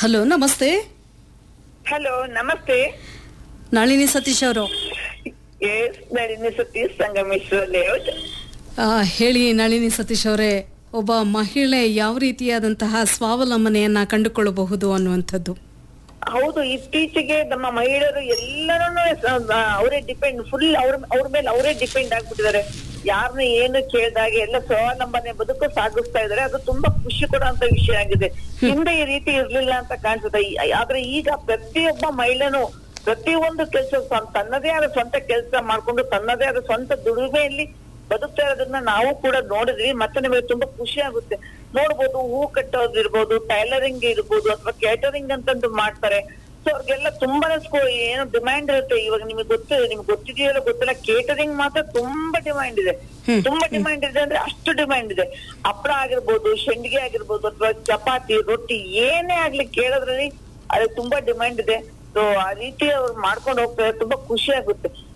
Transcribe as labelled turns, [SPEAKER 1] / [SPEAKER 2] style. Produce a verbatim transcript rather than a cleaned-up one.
[SPEAKER 1] Hello, ನಮಸ್ತೆ.
[SPEAKER 2] Hello, ನಮಸ್ತೆ.
[SPEAKER 1] ನಳಿನಿ ಸತೀಶ್ ಅವರು.
[SPEAKER 2] S, Nalini Satish, Sangameshwara layout.
[SPEAKER 1] ಹೇಳಿ ನಳಿನಿ ಸತೀಶ್ ಅವರೇ, ಒಬ್ಬ ಮಹಿಳೆ ಯಾವ ರೀತಿಯಾದಂತಹ ಸ್ವಾವಲಂಬನೆಯನ್ನ ಕಂಡುಕೊಳ್ಳಬಹುದು ಅನ್ನುವಂಥದ್ದು.
[SPEAKER 2] ಹೌದು, ಇತ್ತೀಚೆಗೆ ನಮ್ಮ ಮಹಿಳೆಯರು ಎಲ್ಲರನ್ನೂ ಅವರೇ ಡಿಪೆಂಡ್, ಫುಲ್ ಅವ್ರ ಅವ್ರ ಮೇಲೆ ಅವರೇ ಡಿಪೆಂಡ್ ಆಗ್ಬಿಟ್ಟಿದ್ದಾರೆ. ಯಾರನ್ನ ಏನು ಕೇಳಿದಾಗೆ ಎಲ್ಲ ಸ್ವಾವಲಂಬನೆ ಬದುಕು ಸಾಗಿಸ್ತಾ ಇದಾರೆ. ಅದು ತುಂಬಾ ಖುಷಿ ಕೊಡುವಂತ ವಿಷಯ ಆಗಿದೆ. ಹಿಂದೆ ಈ ರೀತಿ ಇರ್ಲಿಲ್ಲ ಅಂತ ಕಾಣಿಸುತ್ತೆ. ಆದ್ರೆ ಈಗ ಪ್ರತಿಯೊಬ್ಬ ಮಹಿಳೆನೂ ಪ್ರತಿಯೊಂದು ಕೆಲಸ ತನ್ನದೇ ಆದ ಸ್ವಂತ ಕೆಲಸ ಮಾಡ್ಕೊಂಡು ತನ್ನದೇ ಆದ ಸ್ವಂತ ದುಡಿಮೆಯಲ್ಲಿ ಬದುಕ್ತಾ ಇರೋದನ್ನ ನಾವು ಕೂಡ ನೋಡಿದ್ವಿ. ಮತ್ತೆ ನಿಮಗೆ ತುಂಬಾ ಖುಷಿ ಆಗುತ್ತೆ. ನೋಡ್ಬೋದು, ಹೂ ಕಟ್ಟೋದಿರ್ಬೋದು, ಟೈಲರಿಂಗ್ ಇರ್ಬೋದು, ಅಥವಾ ಕೇಟರಿಂಗ್ ಅಂತಂದು ಮಾಡ್ತಾರೆ. ಸೊ ಅವ್ರಿಗೆಲ್ಲ ತುಂಬಾನೇ ಏನು ಡಿಮ್ಯಾಂಡ್ ಇರುತ್ತೆ. ಇವಾಗ ನಿಮ್ಗೆ ಗೊತ್ತು ನಿಮ್ಗೆ ಗೊತ್ತಿದೆಯಲ್ಲ ಗೊತ್ತಿಲ್ಲ, ಕೇಟರಿಂಗ್ ಮಾತ್ರ ತುಂಬಾ ಡಿಮ್ಯಾಂಡ್ ಇದೆ. ತುಂಬಾ ಡಿಮ್ಯಾಂಡ್ ಇದೆ ಅಂದ್ರೆ ಅಷ್ಟು ಡಿಮ್ಯಾಂಡ್ ಇದೆ. ಹಪ್ಪಳ ಆಗಿರ್ಬೋದು, ಶೆಂಡಿಗೆ ಆಗಿರ್ಬೋದು, ಅಥವಾ ಚಪಾತಿ, ರೊಟ್ಟಿ, ಏನೇ ಆಗ್ಲಿ ಕೇಳೋದ್ರಲ್ಲಿ ಅದು ತುಂಬಾ ಡಿಮ್ಯಾಂಡ್ ಇದೆ. ಸೊ ಆ ರೀತಿ ಅವ್ರು ಮಾಡ್ಕೊಂಡು ಹೋಗ್ತಾರೆ. ತುಂಬಾ ಖುಷಿ ಆಗುತ್ತೆ.